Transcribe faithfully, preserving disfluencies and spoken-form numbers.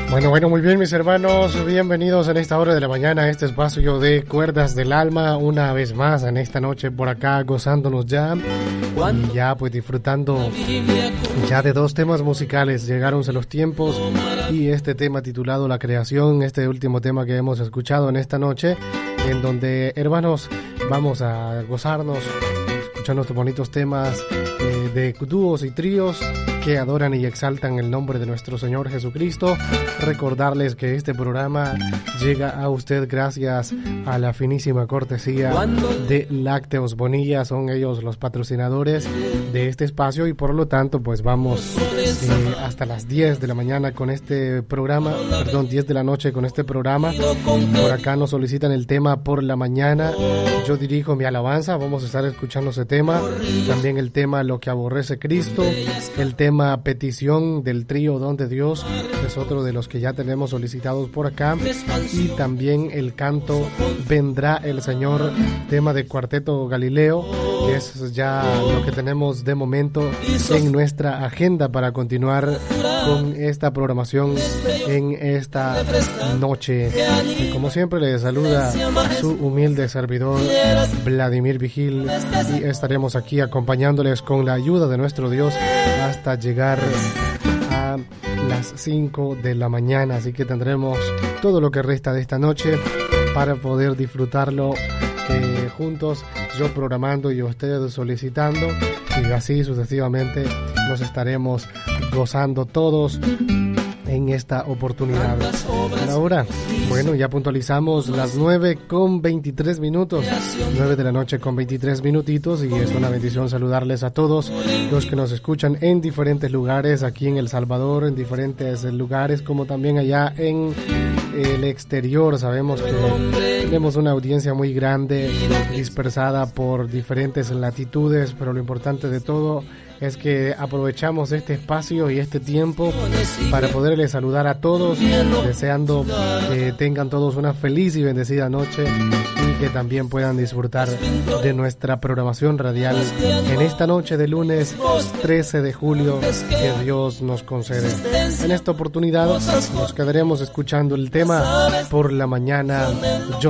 Bueno, bueno, muy bien mis hermanos, bienvenidos en esta hora de la mañana a este espacio de Cuerdas del Alma, una vez más en esta noche por acá gozándonos ya y ya pues disfrutando ya de dos temas musicales. Llegáronse los tiempos y este tema titulado La Creación, este último tema que hemos escuchado en esta noche, en donde hermanos vamos a gozarnos escuchando estos bonitos temas eh, de dúos y tríos que adoran y exaltan el nombre de nuestro Señor Jesucristo. Recordarles que este programa llega a usted gracias a la finísima cortesía de Lácteos Bonilla. Son ellos los patrocinadores de este espacio y por lo tanto pues vamos eh, hasta las diez de la mañana con este programa, perdón, diez de la noche con este programa. Por acá nos solicitan el tema por la mañana. Yo dirijo mi alabanza, vamos a estar escuchando ese tema. También el tema Lo que aborrece Cristo, el tema Petición del trío Don de Dios, es otro de los que ya tenemos solicitados por acá, y también el canto Vendrá el Señor, tema de Cuarteto Galileo, que es ya lo que tenemos de momento en nuestra agenda para continuar con esta programación en esta noche. Y como siempre les saluda su humilde servidor Vladimir Vigil y estaremos aquí acompañándoles con la ayuda de nuestro Dios hasta llegar a las cinco de la mañana, así que tendremos todo lo que resta de esta noche para poder disfrutarlo eh, juntos, yo programando y ustedes solicitando, y así sucesivamente nos estaremos gozando todos en esta oportunidad. Ahora, bueno, ya puntualizamos las nueve con veintitrés minutos, nueve de la noche con veintitrés minutitos, y es una bendición saludarles a todos los que nos escuchan en diferentes lugares, aquí en El Salvador, en diferentes lugares, como también allá en el exterior. Sabemos que tenemos una audiencia muy grande, dispersada por diferentes latitudes, pero lo importante de todo es que aprovechamos este espacio y este tiempo para poderles saludar a todos, deseando que tengan todos una feliz y bendecida noche y que también puedan disfrutar de nuestra programación radial en esta noche de lunes trece de julio que Dios nos concede. En esta oportunidad nos quedaremos escuchando el tema por la mañana. Yo